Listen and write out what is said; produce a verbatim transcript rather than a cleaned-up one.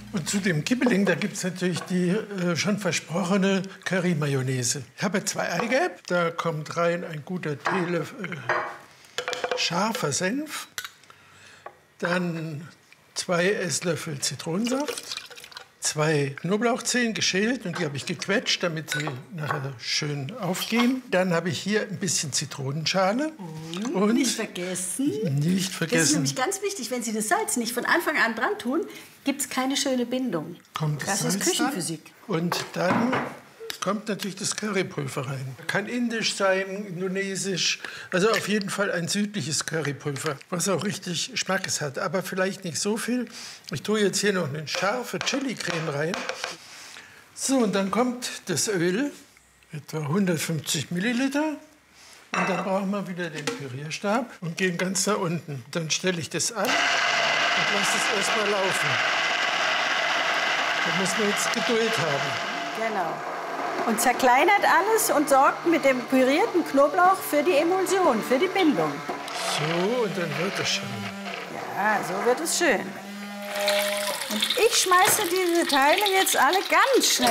Und zu dem Kibbeling, da gibt es natürlich die äh, schon versprochene Curry-Mayonnaise. Ich habe zwei Eigelb, da kommt rein ein guter Teelöffel äh, scharfer Senf, dann zwei Esslöffel Zitronensaft, zwei Knoblauchzehen geschält und die habe ich gequetscht, damit sie nachher schön aufgehen. Dann habe ich hier ein bisschen Zitronenschale. Und, und nicht vergessen. Nicht vergessen. Das ist nämlich ganz wichtig, wenn Sie das Salz nicht von Anfang an dran tun, gibt es keine schöne Bindung. Kommt das, das Salz ist Küchenphysik. Dann. Und dann kommt natürlich das Currypulver rein. Kann indisch sein, indonesisch, also auf jeden Fall ein südliches Currypulver, was auch richtig Schmackes hat, aber vielleicht nicht so viel. Ich tue jetzt hier noch eine scharfe Chili-Creme rein. So, und dann kommt das Öl, etwa hundertfünfzig Milliliter. Und dann brauchen wir wieder den Pürierstab und gehen ganz nach unten. Dann stelle ich das an und lasse es erst mal laufen. Da muss man jetzt Geduld haben. Genau. Und zerkleinert alles und sorgt mit dem pürierten Knoblauch für die Emulsion, für die Bindung. So, und dann wird es schon. Ja, so wird es schön. Und ich schmeiße diese Teile jetzt alle ganz schnell